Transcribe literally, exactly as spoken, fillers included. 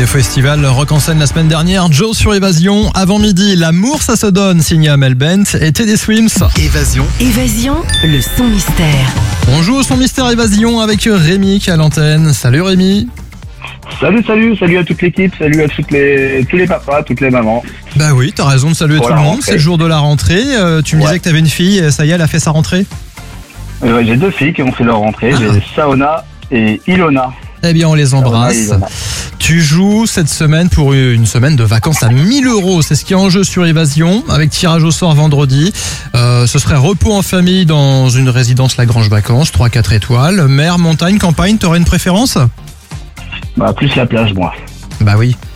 été au festival Rock en scène la semaine dernière. Joe sur Évasion. Avant midi, L'amour ça se donne, signé Amel Bent et Teddy Swims. Évasion. Évasion, le son mystère. On joue au son mystère Évasion avec Rémi qui est à l'antenne. Salut Rémi. Salut, salut, salut à toute l'équipe, salut à toutes les, tous les papas, toutes les mamans. Bah oui, t'as raison de saluer Pour tout la le monde. rentrée. C'est le jour de la rentrée. Euh, tu me Ouais. disais que t'avais une fille. Ça y est, elle a fait sa rentrée. Euh, j'ai deux filles qui ont fait leur rentrée, Ah. j'ai Saona et Ilona. Eh bien, on les Saona et embrasse. Ilona. Tu joues cette semaine pour une semaine de vacances à mille euros. C'est ce qui est en jeu sur Évasion, avec tirage au sort vendredi. Euh, ce serait repos en famille dans une résidence Lagrange Vacances, trois quatre étoiles. Mer, montagne, campagne, t'aurais une préférence ? Bah, plus la plage, moi. Bah oui.